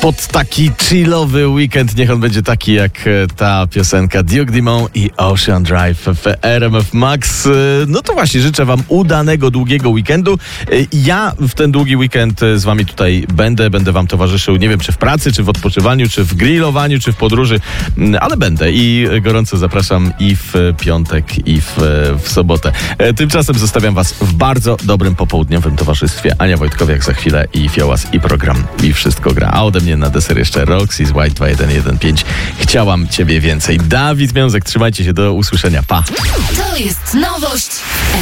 pod taki chillowy weekend. Niech on będzie taki jak ta piosenka Duke Dumont i Ocean Drive w RMF Max. No to właśnie, życzę wam udanego, długiego weekendu. Ja w ten długi weekend z wami tutaj będę wam towarzyszył, nie wiem czy w pracy, czy w odpoczywaniu, czy w grillowaniu, czy w podróży, ale będę i gorąco zapraszam i w piątek, i w sobotę. Tymczasem zostawiam was w bardzo dobrym popołudniowym towarzystwie. Ania Wojtkowiak za chwilę i Fiołas i program i wszystko gra. A ode mnie na deser jeszcze Roxy z White 2115. Chciałam ciebie więcej. Dawid Miązek, trzymajcie się, do usłyszenia. Pa! To jest nowość